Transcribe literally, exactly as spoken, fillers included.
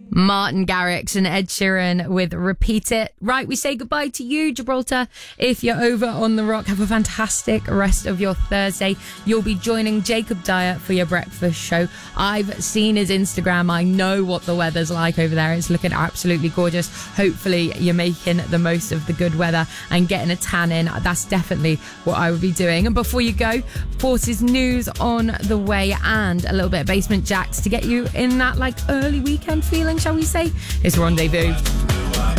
Martin Garrix and Ed Sheeran with Repeat It. Right, we say goodbye to you, Gibraltar. If you're over on the rock, have a fantastic rest of your Thursday. You'll be joining Jacob Dyer for your breakfast show. I've seen his Instagram. I know what the weather's like over there. It's looking absolutely gorgeous. Hopefully you're making the most of the good weather and getting a tan in. That's definitely what I would be doing. And before you go, Forces news on the way and a little bit of Basement Jacks to get you in that like early weekend feeling, shall we say. It's Rendezvous.